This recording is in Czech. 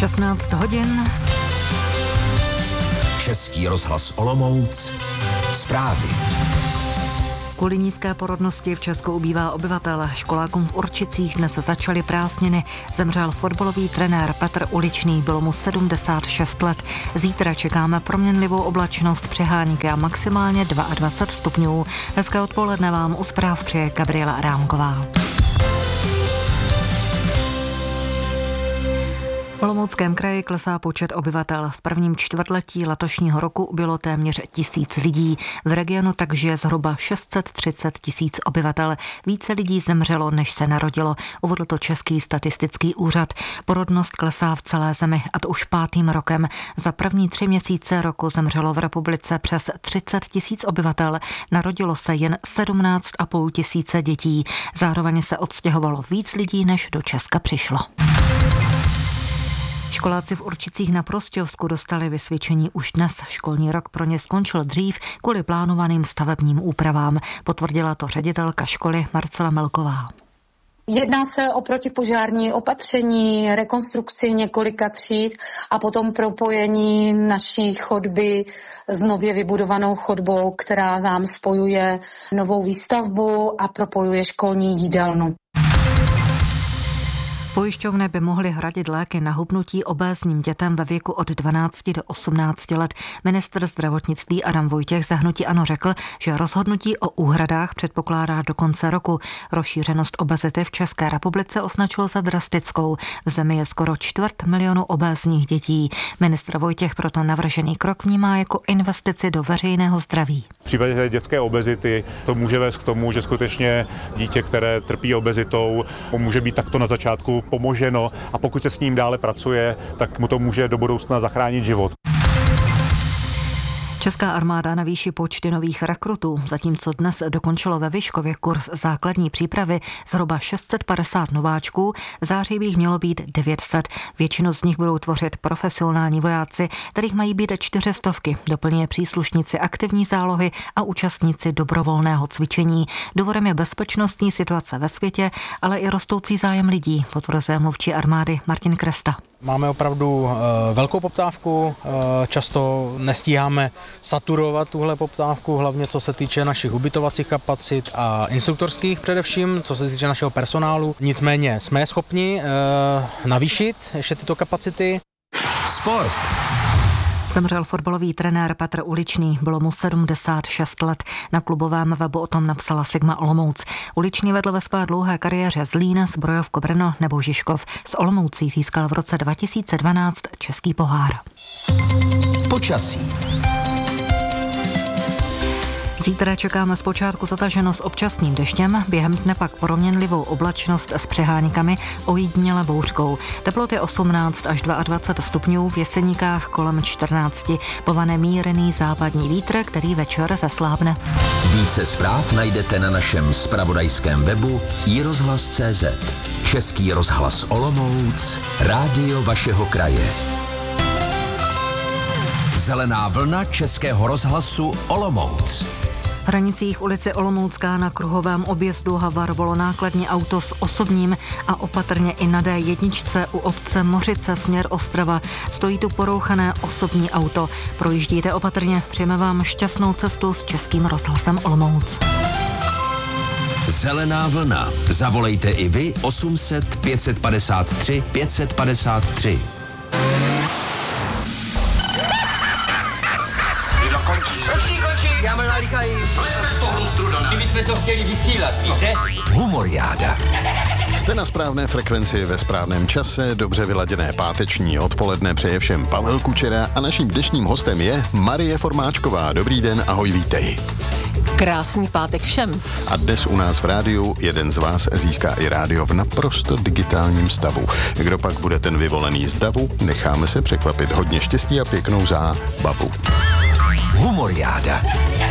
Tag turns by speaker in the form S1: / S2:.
S1: 16 hodin.
S2: Český rozhlas Olomouc. Zprávy.
S1: Kvůli nízké porodnosti v Česku ubývá obyvatel. Školákům v Určicích dnes začaly prázdniny. Zemřel fotbalový trenér Petr Uličný, bylo mu 76 let. Zítra čekáme proměnlivou oblačnost, přehánky a maximálně 22 stupňů. Hezké odpoledne vám u zpráv přeje Gabriela Adámková. V Olomouckém kraji klesá počet obyvatel. V prvním čtvrtletí letošního roku bylo téměř 1000 lidí. V regionu tak žije zhruba 630 000 obyvatel. Více lidí zemřelo, než se narodilo, uvedl to Český statistický úřad. Porodnost klesá v celé zemi, a to už 5. rokem. Za první 3 měsíce roku zemřelo v republice přes 30 000 obyvatel. Narodilo se jen 17 500 dětí. Zároveň se odstěhovalo víc lidí, než do Česka přišlo. Školáci v Určicích na Prostějovsku dostali vysvědčení už dnes. Školní rok pro ně skončil dřív kvůli plánovaným stavebním úpravám. Potvrdila to ředitelka školy Marcela Melková.
S3: Jedná se o protipožární opatření, rekonstrukci několika tříd a potom propojení naší chodby s nově vybudovanou chodbou, která nám spojuje novou výstavbu a propojuje školní jídelnu.
S1: Pojišťovny by mohly hradit léky na hubnutí obézním dětem ve věku od 12 do 18 let. Ministr zdravotnictví Adam Vojtěch za hnutí ANO řekl, že rozhodnutí o úhradách předpokládá do konce roku. Rozšířenost obezity v České republice označil za drastickou. V zemi je skoro 250 000 obézních dětí. Ministr Vojtěch proto navržený krok vnímá jako investici do veřejného zdraví.
S4: V případě dětské obezity to může vést k tomu, že skutečně dítě, které trpí obezitou, může být takto na začátku pomoženo a pokud se s ním dále pracuje, tak mu to může do budoucna zachránit život.
S1: Česká armáda navýší počty nových rekrutů, zatímco dnes dokončilo ve Vyškově kurz základní přípravy zhruba 650 nováčků, v září by jich mělo být 900. Většinu z nich budou tvořit profesionální vojáci, kterých mají být 400. Doplní je příslušníci aktivní zálohy a účastníci dobrovolného cvičení. Důvodem je bezpečnostní situace ve světě, ale i rostoucí zájem lidí, potvrzuje mluvčí armády Martin Kresta.
S5: Máme opravdu velkou poptávku, často nestíháme saturovat tuhle poptávku, hlavně co se týče našich ubytovacích kapacit a instruktorských především, co se týče našeho personálu. Nicméně jsme schopni navýšit ještě tyto kapacity.
S2: Sport.
S1: Zemřel fotbalový trenér Petr Uličný, bylo mu 76 let. Na klubovém webu o tom napsala Sigma Olomouc. Uličný vedl ve své dlouhé kariéře Zlín, Zbrojovko Brno nebo Žižkov. Z Olomoucí získal v roce 2012 český pohár.
S2: Počasí.
S1: Zítra čekáme zpočátku zataženo s občasným deštěm, během dne pak proměnlivou oblačnost s přeháňkami, ojediněle bouřkou. Teploty 18 až 22 stupňů, v Jeseníkách kolem 14. Povane mírný západní vítr, který večer zeslábne.
S2: Více zpráv najdete na našem zpravodajském webu iRozhlas.cz. Český rozhlas Olomouc, rádio vašeho kraje. Zelená vlna Českého rozhlasu Olomouc.
S1: V hranicích ulici Olomoucká na kruhovém objezdu havarovalo nákladní auto s osobním a opatrně i na D1 u obce Mořice směr Ostrava. Stojí tu porouchané osobní auto. Projíždíte opatrně, přejeme vám šťastnou cestu s Českým rozhlasem Olomouc.
S2: Zelená vlna. Zavolejte i vy 800 553 553.
S6: Končí, já mám nalíkají. Kdybychom to chtěli vysílat, víte?
S2: Humoriáda.
S7: Jste na správné frekvenci ve správném čase, dobře vyladěné páteční odpoledne přeje všem Pavel Kučera a naším dnešním hostem je Marie Formáčková. Dobrý den, ahoj, vítej.
S8: Krásný pátek všem.
S7: A dnes u nás v rádiu jeden z vás získá i rádio v naprosto digitálním stavu. Kdo pak bude ten vyvolený z davu, necháme se překvapit. Hodně štěstí a pěknou zábavu.
S2: Humoriáda.